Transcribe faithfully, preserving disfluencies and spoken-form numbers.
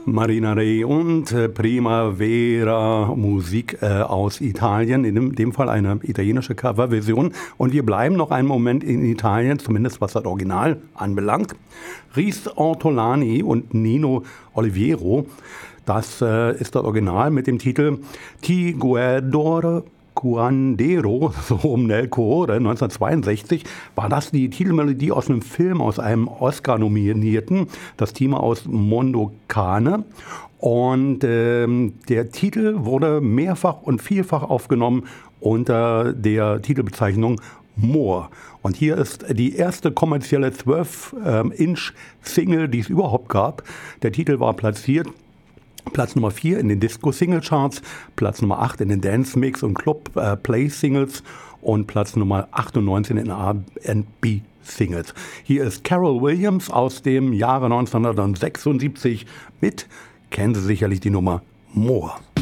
Marina Rey und äh, Primavera, Musik äh, aus Italien, in dem, dem Fall eine italienische Coverversion. Und wir bleiben noch einen Moment in Italien, zumindest was das Original anbelangt. Riz Ortolani und Nino Oliviero, das äh, ist das Original mit dem Titel Ti guardo Curandero, so um Nel Cuore, neunzehnhundertzweiundsechzig, war das die Titelmelodie aus einem Film, aus einem Oscar-Nominierten, das Thema aus Mondo Cane. Und ähm, der Titel wurde mehrfach und vielfach aufgenommen unter der Titelbezeichnung More. Und hier ist die erste kommerzielle zwölf-Inch-Single, die es überhaupt gab. Der Titel war platziert Platz Nummer vier in den Disco-Single-Charts, Platz Nummer acht in den Dance-Mix- und Club-Play-Singles und Platz Nummer achtundneunzig in den R and B-Singles. Hier ist Carol Williams aus dem Jahre neunzehnhundertsechsundsiebzig mit, kennen Sie sicherlich die Nummer More.